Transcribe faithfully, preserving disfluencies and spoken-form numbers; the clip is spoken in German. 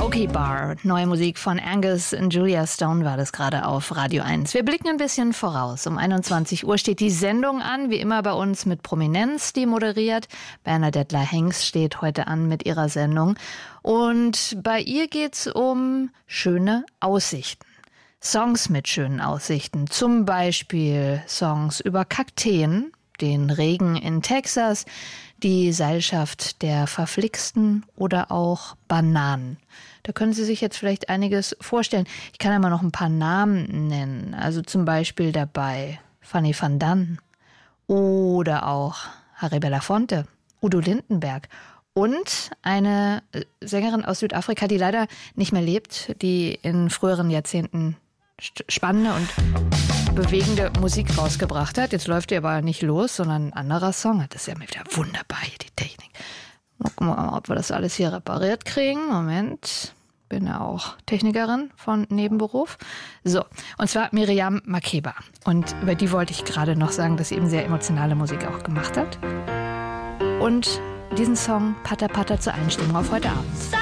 Karaoke Bar. Neue Musik von Angus und Julia Stone war das gerade auf Radio eins. Wir blicken ein bisschen voraus. Um einundzwanzig Uhr steht die Sendung an, wie immer bei uns mit Prominenz, die moderiert. Bernadette Hengst steht heute an mit ihrer Sendung. Und bei ihr geht's um schöne Aussichten. Songs mit schönen Aussichten. Zum Beispiel Songs über Kakteen, den Regen in Texas, die Seilschaft der Verflixten oder auch Bananen. Da können Sie sich jetzt vielleicht einiges vorstellen. Ich kann ja mal noch ein paar Namen nennen. Also zum Beispiel dabei Fanny van Dan oder auch Harry Belafonte, Udo Lindenberg und eine Sängerin aus Südafrika, die leider nicht mehr lebt, die in früheren Jahrzehnten spannende und bewegende Musik rausgebracht hat. Jetzt läuft die aber nicht los, sondern ein anderer Song. Das ist ja wieder wunderbar hier, die Technik. Gucken wir mal, ob wir das alles hier repariert kriegen. Moment, bin ja auch Technikerin von Nebenberuf. So, und zwar Miriam Makeba. Und über die wollte ich gerade noch sagen, dass sie eben sehr emotionale Musik auch gemacht hat. Und diesen Song Patter Patter zur Einstimmung auf heute Abend.